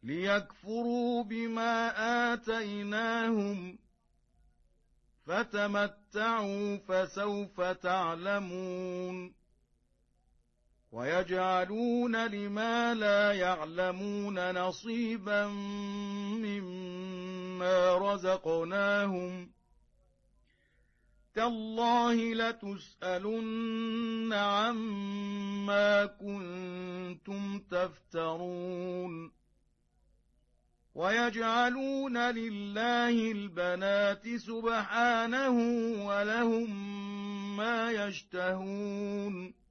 ليكفروا بما آتيناهم فتمتعوا فسوف تعلمون ويجعلون لما لا يعلمون نصيبا مما رزقناهم تالله لتسألن عما كنتم تفترون ويجعلون لله البنات سبحانه ولهم ما يشتهون